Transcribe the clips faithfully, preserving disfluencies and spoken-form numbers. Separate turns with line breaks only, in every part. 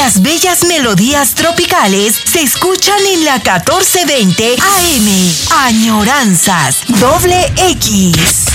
Las bellas melodías tropicales se escuchan en la catorce veinte A M. Añoranzas Doble X.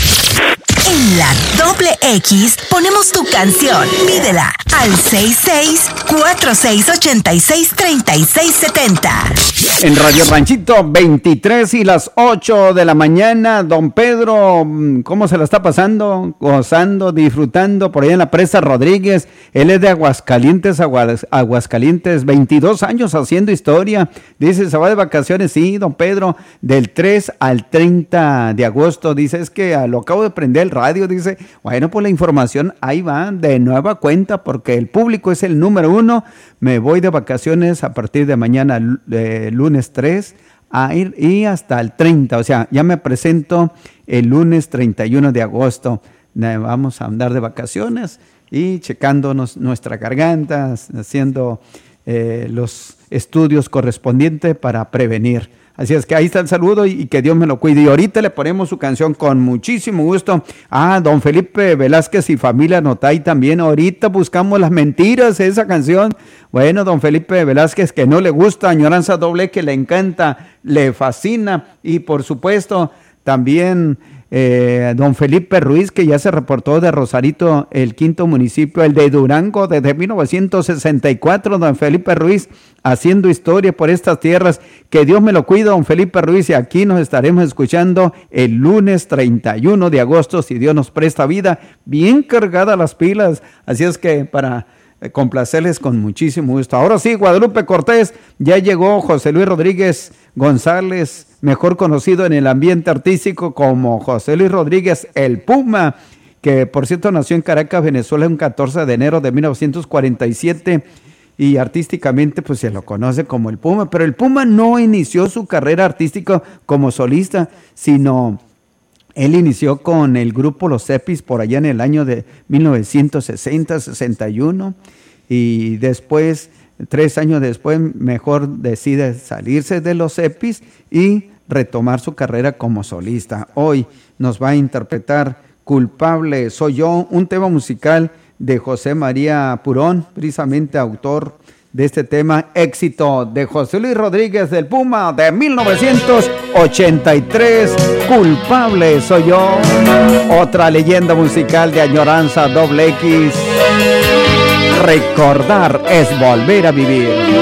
En la Doble X ponemos tu canción. Pídela al seis seis cuatro seis ocho seis tres seis siete cero.
En Radio Ranchito, veintitrés y las ocho de la mañana. Don Pedro, ¿cómo se la está pasando? Gozando, disfrutando por ahí en la Presa Rodríguez. Él es de Aguascalientes, Aguas, Aguascalientes, veintidós años haciendo historia. Dice, se va de vacaciones. Sí, don Pedro, del tres al treinta de agosto. Dice, es que lo acabo de prender el radio. Dice, bueno, pues la información ahí va de nueva cuenta porque el público es el número uno. Me voy de vacaciones a partir de mañana, eh, lunes tres, a ir y hasta el treinta. O sea, ya me presento el lunes treinta y uno de agosto. Eh, vamos a andar de vacaciones y checándonos nuestra garganta, haciendo eh, los estudios correspondientes para prevenir. Así es que ahí está el saludo y, y que Dios me lo cuide. Y ahorita le ponemos su canción con muchísimo gusto. Ah, don Felipe Velázquez y familia Notay también. Ahorita buscamos las mentiras de esa canción. Bueno, don Felipe Velázquez, que no le gusta, Añoranza Doble, que le encanta, le fascina. Y por supuesto, también eh, don Felipe Ruiz, que ya se reportó de Rosarito, el quinto municipio, el de Durango, desde mil novecientos sesenta y cuatro, don Felipe Ruiz, haciendo historia por estas tierras. Que Dios me lo cuide, don Felipe Ruiz, y aquí nos estaremos escuchando el lunes treinta y uno de agosto, si Dios nos presta vida, bien cargadas las pilas. Así es que para complacerles con muchísimo gusto. Ahora sí, Guadalupe Cortés, ya llegó José Luis Rodríguez González, mejor conocido en el ambiente artístico como José Luis Rodríguez el Puma, que por cierto nació en Caracas, Venezuela, un catorce de enero de mil novecientos cuarenta y siete, y artísticamente pues se lo conoce como el Puma, pero el Puma no inició su carrera artística como solista, sino él inició con el grupo Los Cepis por allá en el año de mil novecientos sesenta, sesenta y uno, y después, tres años después, mejor decide salirse de Los Cepis y retomar su carrera como solista. Hoy nos va a interpretar Culpable Soy Yo, un tema musical de José María Purón, precisamente autor de este tema, éxito de José Luis Rodríguez del Puma de mil novecientos ochenta y tres, Culpable Soy Yo, otra leyenda musical de Añoranza Doble X. Recordar es volver a vivir.